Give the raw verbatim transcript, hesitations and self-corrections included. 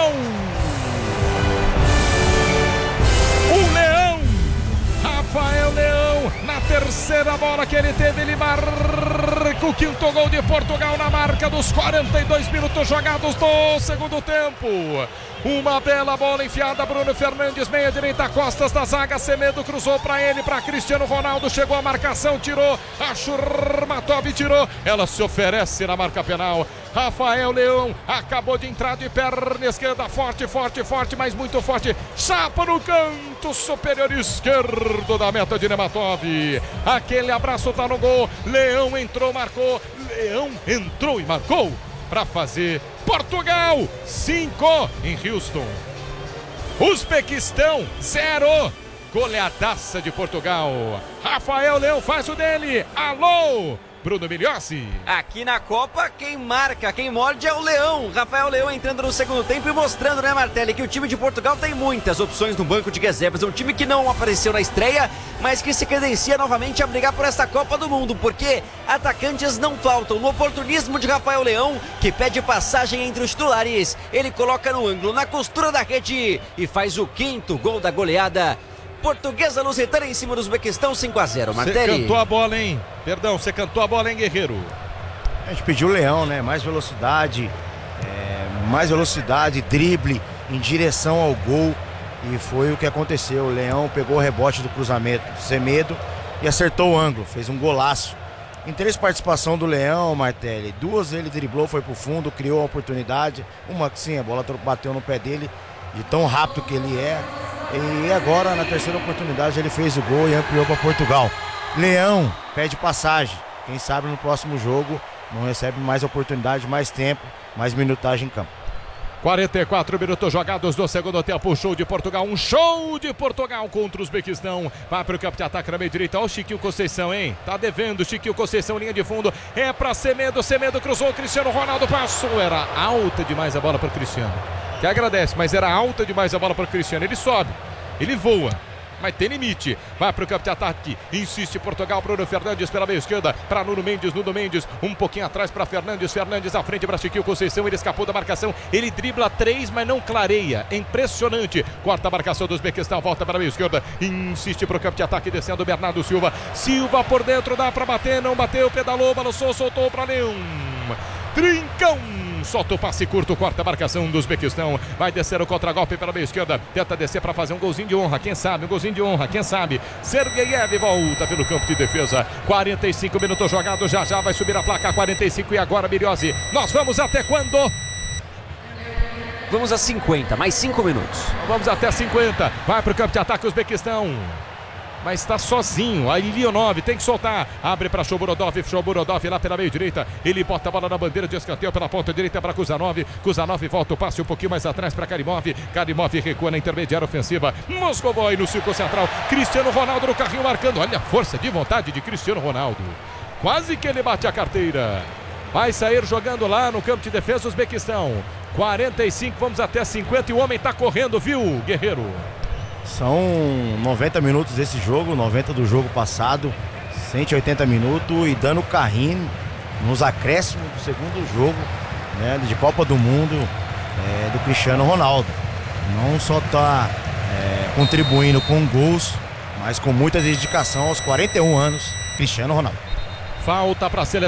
Leão! O Leão! Rafael Leão, na terceira bola que ele teve, ele marca o quinto gol de Portugal na marca dos quarenta e dois minutos jogados do segundo tempo. Uma bela bola enfiada, Bruno Fernandes, meia direita, costas da zaga, Semedo cruzou para ele, para Cristiano Ronaldo, chegou a marcação, tirou, a Shurmatov tirou, ela se oferece na marca penal. Rafael Leão acabou de entrar de perna esquerda, forte, forte, forte, mas muito forte, chapa no canto superior esquerdo da meta de Nematov. Aquele abraço tá no gol, Leão entrou, marcou, Leão entrou e marcou para fazer Portugal cinco em Houston. Uzbequistão zero. Goleadaça de Portugal. Rafael Leão faz o dele. Alô, Bruno Migliozzi. Aqui na Copa, quem marca, quem morde é o Leão. Rafael Leão entrando no segundo tempo e mostrando, né, Martelli, que o time de Portugal tem muitas opções no banco de reservas. É um time que não apareceu na estreia, mas que se credencia novamente a brigar por essa Copa do Mundo, porque atacantes não faltam. No oportunismo de Rafael Leão, que pede passagem entre os titulares, ele coloca no ângulo, na costura da rede e faz o quinto gol da goleada portuguesa lusitana em cima do Uzbequistão. Cinco a zero, Martelli. Você cantou a bola, hein? Perdão, você cantou a bola, hein, Guerreiro? A gente pediu o Leão, né? Mais velocidade, é, mais velocidade, drible em direção ao gol. E foi o que aconteceu. O Leão pegou o rebote do cruzamento do Semedo e acertou o ângulo. Fez um golaço. Em três participações do Leão, Martelli, duas ele driblou, foi pro fundo, criou a oportunidade. Uma que sim, a bola bateu no pé dele, de tão rápido que ele é. E agora, na terceira oportunidade, ele fez o gol e ampliou para Portugal. Leão pede passagem. Quem sabe no próximo jogo não recebe mais oportunidade, mais tempo, mais minutagem em campo. quarenta e quatro minutos jogados do segundo tempo. Show de Portugal. Um show de Portugal contra o Uzbequistão. Vai para o campo de ataque na meia direita. Olha o Chiquinho Conceição, hein? Tá devendo. Chiquinho Conceição, linha de fundo. É para Semedo. Semedo cruzou. Cristiano Ronaldo passou. Era alta demais a bola para o Cristiano. Que agradece, mas era alta demais a bola para o Cristiano. Ele sobe, ele voa, mas tem limite. Vai para o campo de ataque, insiste Portugal. Bruno Fernandes pela meia esquerda, para Nuno Mendes, Nuno Mendes, um pouquinho atrás para Fernandes, Fernandes à frente para Chiquinho Conceição. Ele escapou da marcação, ele dribla três, mas não clareia, é impressionante. Corta a marcação dos Uzbequistão, volta para a meia esquerda, insiste para o campo de ataque, descendo Bernardo Silva. Silva por dentro, dá para bater, não bateu, pedalou, balançou, soltou para Leão. Trincão! Solta o passe curto, corta a marcação do Uzbequistão. Vai descer o contragolpe pela meia esquerda. Tenta descer para fazer um golzinho de honra. Quem sabe, um golzinho de honra, quem sabe. Sergeyev volta pelo campo de defesa. quarenta e cinco minutos jogados. Já já vai subir a placa. quarenta e cinco e agora, Migliozzi. Nós vamos até quando? Vamos a cinquenta, mais cinco minutos. Vamos até cinquenta. Vai para o campo de ataque o Uzbequistão. Mas está sozinho, aí Lionov tem que soltar, abre para Shomurodov, Shomurodov lá pela meia direita, ele bota a bola na bandeira de escanteio pela ponta direita para Kuzanov, Kuzanov volta o passe um pouquinho mais atrás para Karimov, Karimov recua na intermediária ofensiva, Moscovoi no círculo central, Cristiano Ronaldo no carrinho marcando, olha a força de vontade de Cristiano Ronaldo, quase que ele bate a carteira, vai sair jogando lá no campo de defesa Uzbequistão, quarenta e cinco, vamos até cinquenta e o homem está correndo, viu, Guerreiro? São noventa minutos desse jogo, noventa do jogo passado, cento e oitenta minutos e dando carrinho nos acréscimos do segundo jogo, né, de Copa do Mundo, é, do Cristiano Ronaldo. Não só está é, contribuindo com gols, mas com muita dedicação aos quarenta e um anos, Cristiano Ronaldo. Falta para a seleção.